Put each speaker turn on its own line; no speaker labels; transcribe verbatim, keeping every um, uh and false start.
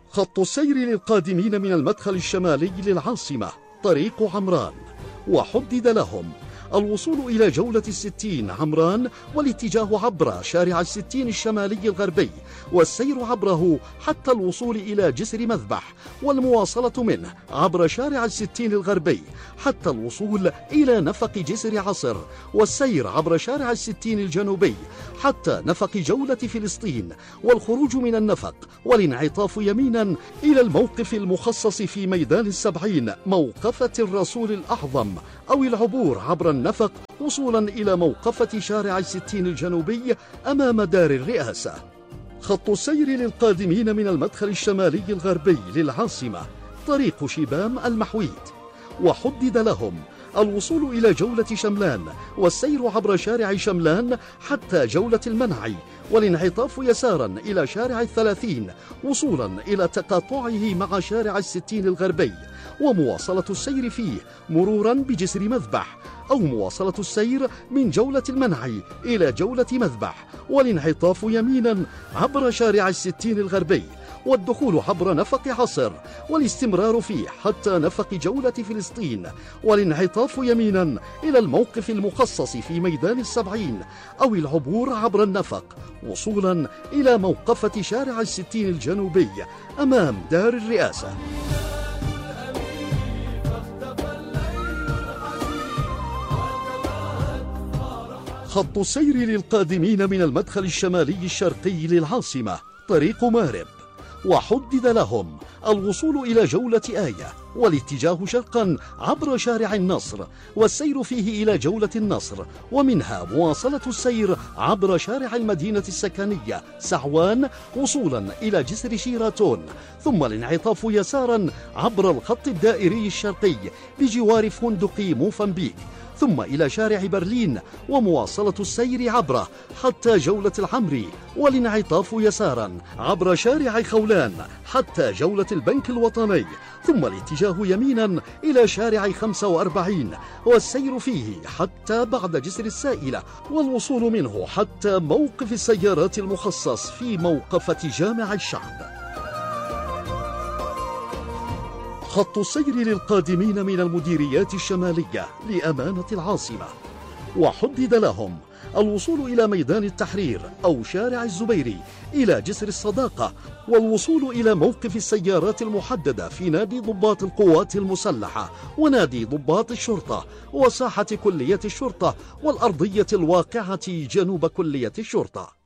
خط السير للقادمين من المدخل الشمالي للعاصمة طريق عمران، وحدد لهم الوصول إلى جولة الستين عمران والاتجاه عبر شارع الستين الشمالي الغربي والسير عبره حتى الوصول إلى جسر مذبح، والمواصلة منه عبر شارع الستين الغربي حتى الوصول إلى نفق جسر عصر، والسير عبر شارع الستين الجنوبي حتى نفق جولة فلسطين، والخروج من النفق والانعطاف يمينا إلى الموقف المخصص في ميدان السبعين موقفة الرسول الأعظم، أو العبور عبر النفق وصولا إلى موقفة شارع الستين الجنوبي أمام دار الرئاسة. خط السير للقادمين من المدخل الشمالي الغربي للعاصمة طريق شبام المحويد، وحدد لهم الوصول إلى جولة شملان والسير عبر شارع شملان حتى جولة المنعي، والانعطاف يسارا إلى شارع الثلاثين وصولا إلى تقاطعه مع شارع الستين الغربي، ومواصلة السير فيه مرورا بجسر مذبح، أو مواصلة السير من جولة المنعي إلى جولة مذبح، والانعطاف يمينا عبر شارع الستين الغربي، والدخول عبر نفق عصر، والاستمرار فيه حتى نفق جولة فلسطين، والانعطاف يمينا إلى الموقف المخصص في ميدان السبعين، أو العبور عبر النفق وصولا إلى موقفة شارع الستين الجنوبي أمام دار الرئاسة. خط السير للقادمين من المدخل الشمالي الشرقي للعاصمة طريق مارب، وحدد لهم الوصول إلى جولة آية والاتجاه شرقا عبر شارع النصر والسير فيه إلى جولة النصر، ومنها مواصلة السير عبر شارع المدينة السكنية سعوان وصولا إلى جسر شيراتون، ثم الانعطاف يسارا عبر الخط الدائري الشرقي بجوار فندق موفنبيك، ثم إلى شارع برلين ومواصلة السير عبره حتى جولة العمري، والانعطاف يسارا عبر شارع خولان حتى جولة البنك الوطني، ثم الاتجاه يمينا إلى شارع خمسة وأربعين والسير فيه حتى بعد جسر السائلة، والوصول منه حتى موقف السيارات المخصص في موقفة جامع الشعب. خط السير للقادمين من المديريات الشمالية لأمانة العاصمة، وحدد لهم الوصول إلى ميدان التحرير أو شارع الزبيري إلى جسر الصداقة، والوصول إلى موقف السيارات المحددة في نادي ضباط القوات المسلحة ونادي ضباط الشرطة وساحة كلية الشرطة والأرضية الواقعة جنوب كلية الشرطة.